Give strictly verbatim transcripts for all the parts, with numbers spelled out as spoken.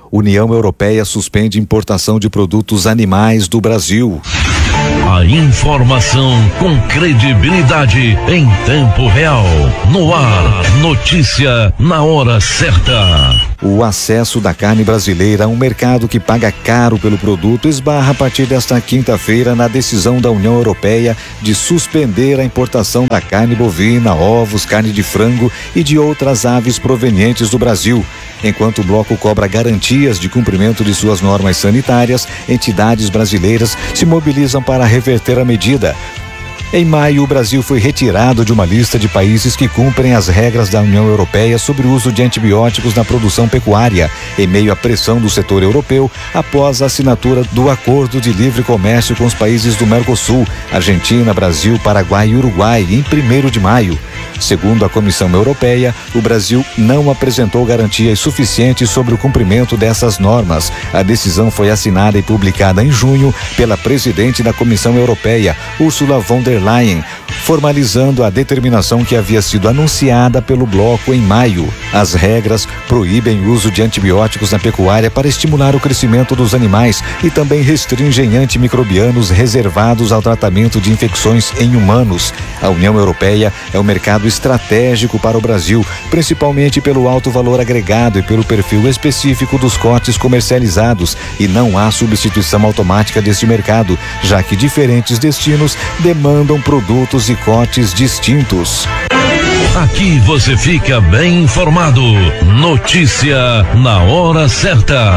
União Europeia suspende importação de produtos animais do Brasil. A informação com credibilidade em tempo real. No ar, notícia na hora certa. O acesso da carne brasileira a um mercado que paga caro pelo produto esbarra a partir desta quinta-feira na decisão da União Europeia de suspender a importação da carne bovina, ovos, carne de frango e de outras aves provenientes do Brasil. Enquanto o bloco cobra garantias de cumprimento de suas normas sanitárias, entidades brasileiras se mobilizam para reverter a medida. Em maio, o Brasil foi retirado de uma lista de países que cumprem as regras da União Europeia sobre o uso de antibióticos na produção pecuária, em meio à pressão do setor europeu após a assinatura do Acordo de Livre Comércio com os países do Mercosul, Argentina, Brasil, Paraguai e Uruguai, em primeiro de maio. Segundo a Comissão Europeia, o Brasil não apresentou garantias suficientes sobre o cumprimento dessas normas. A decisão foi assinada e publicada em junho pela presidente da Comissão Europeia, Ursula von der Leyen, formalizando a determinação que havia sido anunciada pelo bloco em maio. As regras proíbem o uso de antibióticos na pecuária para estimular o crescimento dos animais e também restringem antimicrobianos reservados ao tratamento de infecções em humanos. A União Europeia é um mercado estratégico para o Brasil, principalmente pelo alto valor agregado e pelo perfil específico dos cortes comercializados, e não há substituição automática deste mercado, já que diferentes destinos demandam produtos e cortes distintos. Aqui você fica bem informado. Notícia na hora certa.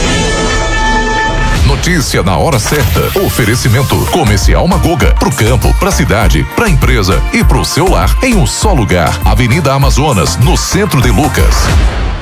Notícia na hora certa. Oferecimento Comercial Magoga. Pro campo, pra cidade, pra empresa e pro seu lar em um só lugar. Avenida Amazonas, no centro de Lucas.